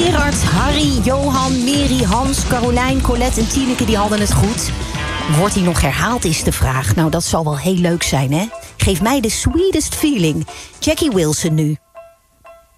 Gerard, Harry, Johan, Mary, Hans, Carolijn, Colette en Tineke die hadden het goed. Wordt hij nog herhaald, is de vraag. Nou, dat zal wel heel leuk zijn, hè? Geef mij de sweetest feeling. Jackie Wilson nu.